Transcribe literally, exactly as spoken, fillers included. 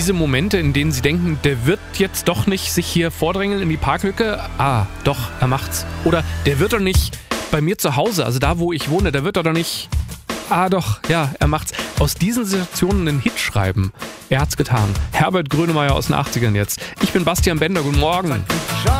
diese Momente, in denen Sie denken, der wird jetzt doch nicht sich hier vordrängeln in die Parklücke. Ah, doch, er macht's. Oder der wird doch nicht bei mir zu Hause, also da, wo ich wohne, der wird doch nicht... Ah doch, ja, er macht's. Aus diesen Situationen einen Hit schreiben. Er hat's getan. Herbert Grönemeyer aus den achtzigern jetzt. Ich bin Bastian Bender, guten Morgen.